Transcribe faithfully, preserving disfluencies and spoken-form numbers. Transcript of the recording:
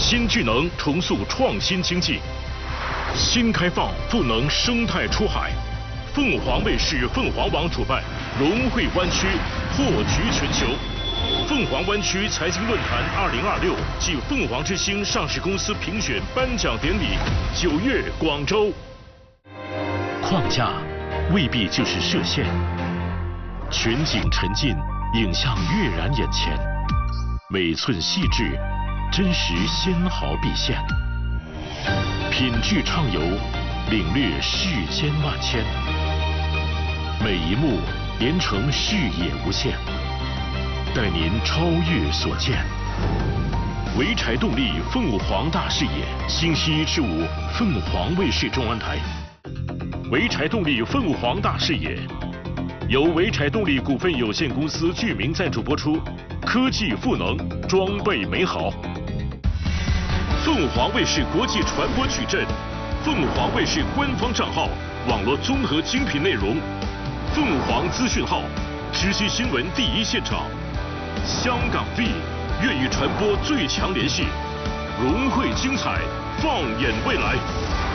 新聚能重塑创新经济，新开放赋能生态出海。凤凰卫视凤凰网主办融汇湾区破局全球。凤凰湾区财经论坛二零二六暨凤凰之星上市公司评选颁奖典礼，九月广州。框架未必就是设限，全景沉浸，影像跃然眼前，每寸细致，真实纤毫毕现，品质畅游，领略世间万千，每一幕连成视野无限，带您超越所见。潍柴动力凤凰大视野，星期一至五凤凰卫视中文台。潍柴动力凤凰大视野由潍柴动力股份有限公司具名赞助播出，科技赋能，装备美好。凤凰卫视国际传播矩阵，凤凰卫视官方账号，网络综合精品内容，凤凰资讯号，直击新闻第一现场。香港 V 粤语传播最强联系，融汇精彩，放眼未来。